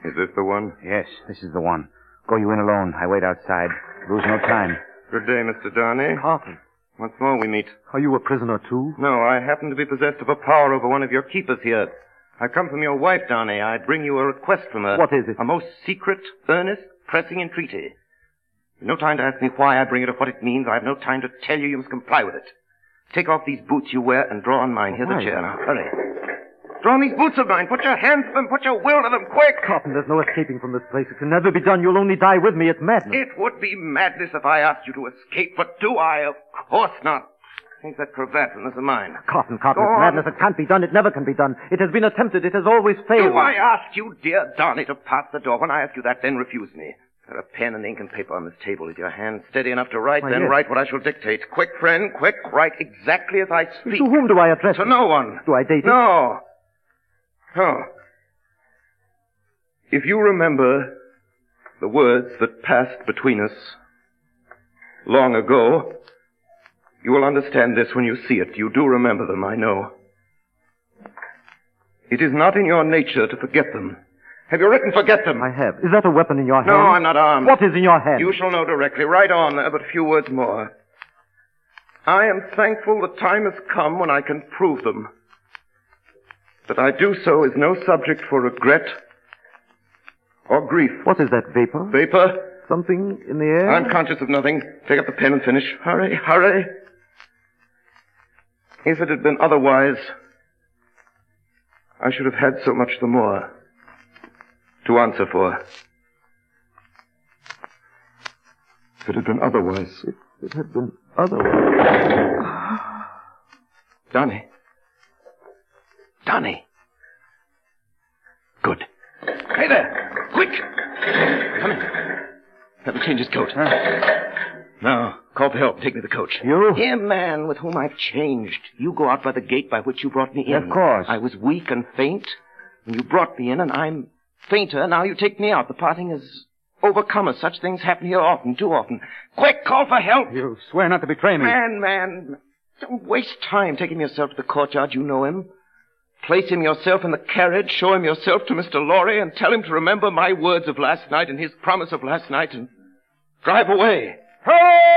Is this the one? Yes, this is the one. Go you in alone. I wait outside. Lose no time. Good day, Mr. Darnay. Carton, Once more we meet. are you a prisoner, too? No, I happen to be possessed of a power over one of your keepers here. I come from your wife, Darnay. I bring you a request from her. What is it? A most secret, earnest, pressing entreaty. You've no time to ask me why I bring it or what it means. I have no time to tell you. You must comply with it. Take off these boots you wear and draw on mine. Here's a chair. Now, hurry. Draw on these boots of mine. Put your hands to them. Put your will to them. Quick! Carton, there's no escaping from this place. It can never be done. You'll only die with me. It's madness. It would be madness if I asked you to escape, but do I? Of course not. Take that cravat and this is mine. Carton, Go it's on. madness. It can't be done. It never can be done. It has been attempted. It has always failed. Do I ask you, dear Darnay, to pass the door? When I ask you that, then refuse me. There are a pen and ink and paper on this table. Is your hand steady enough to write? Why, Then yes. write what I shall dictate. Quick, friend, quick. Write exactly as I speak. To whom do I address To it? no one. Do I date it? No. No. If you remember the words that passed between us long ago, you will understand this when you see it. You do remember them, I know. It is not in your nature to forget them. Have you written forget them? I have. Is that a weapon in your hand? No, I'm not armed. What is in your hand? You shall know directly. Write on there, but a few words more. I am thankful the time has come when I can prove them. That I do so is no subject for regret or grief. What is that, vapor? Vapor? Something in the air? I'm conscious of nothing. Take up the pen and finish. Hurry, hurry. If it had been otherwise, I should have had so much the more to answer for. If it had been otherwise. It had been otherwise. Donnie. Donnie. Good. Hey there! Quick! Come in. Have him change his coat. Now, call for help. Take me to the coach. You? Here, man, with whom I've changed. You go out by the gate by which you brought me in. Of course. I was weak and faint when you brought me in, and I'm fainter. Now you take me out. The parting has overcome us. Such things happen here often, too often. Quick, call for help! You swear not to betray me. Man, don't waste time taking yourself to the courtyard. You know him. Place him yourself in the carriage, show him yourself to Mr. Lorry, and tell him to remember my words of last night and his promise of last night, and drive away.